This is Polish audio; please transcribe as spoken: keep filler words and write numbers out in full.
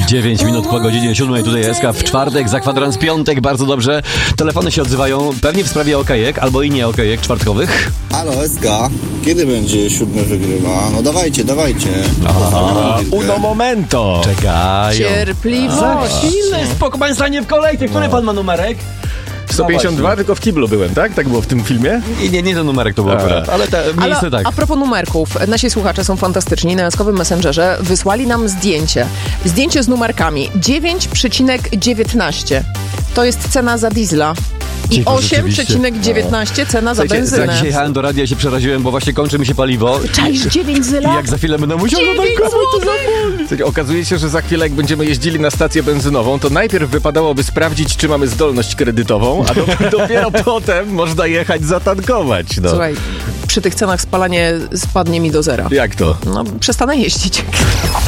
dziewięć minut po godzinie siódmej, tutaj S K w czwartek, za kwadrans piątek, bardzo dobrze. Telefony się odzywają, pewnie w sprawie okejek, albo i nie okejek czwartkowych. Halo S K, kiedy będzie siódmy wygrywa? No dawajcie, dawajcie. Aha, uno momento. Czekają. Cierpliwość. Chwilę, spoko, pan stanie w kolejce. Który pan ma numerek? sto pięćdziesiąt dwa, tylko w kiblu byłem, tak? Tak było w tym filmie? I nie, nie ten numerek to był A. akurat, ale te miejsce Ale tak. a propos numerków, nasi słuchacze są fantastyczni. Na jaskowym Messengerze wysłali nam zdjęcie. Zdjęcie z numerkami. dziewięć przecinek dziewiętnaście to jest cena za diesla. I Cicho, osiem przecinek rzeczywiście. dziewiętnaście cena za Słuchajcie, benzynę. jak dzisiaj jechałem do radia, się przeraziłem, bo właśnie kończy mi się paliwo. Czaisz dziewięć I zyla? jak za chwilę będę musiał dziewięć zatankować, to złotych! zaboli. Słuchajcie, okazuje się, że za chwilę jak będziemy jeździli na stację benzynową, to najpierw wypadałoby sprawdzić, czy mamy zdolność kredytową, a do, dopiero potem można jechać zatankować. No. Słuchaj, przy tych cenach spalanie spadnie mi do zera. Jak to? No, przestanę jeździć.